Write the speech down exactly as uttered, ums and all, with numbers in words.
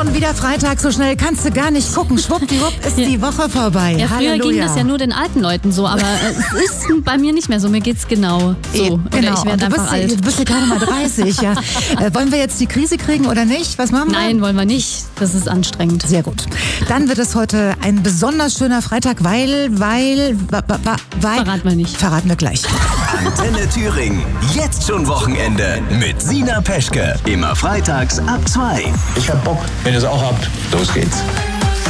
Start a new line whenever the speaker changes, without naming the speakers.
schon wieder Freitag, so schnell kannst du gar nicht gucken. Schwuppdiwupp ist
Ja.
die Woche vorbei.
Ja, früher
Halleluja.
ging das ja nur den alten Leuten so, aber es ist bei mir nicht mehr so. Mir geht's genau so.
Eben,
Oder
genau.
ich
Und
werde
du
einfach
bist,
alt.
du bist ja gerade mal dreißig. Ja. Äh, wollen wir jetzt die Krise kriegen oder nicht? Was machen wir?
Nein, wollen wir nicht. Das ist anstrengend.
Sehr gut. Dann wird es heute ein besonders schöner Freitag, weil, weil, wa- wa- wa- weil...
Verraten wir nicht.
Verraten wir gleich.
Antenne Thüringen. Jetzt schon Wochenende mit Sina Peschke. Immer freitags ab zwei.
Ich hab Bock. Wenn ihr es auch habt, los geht's.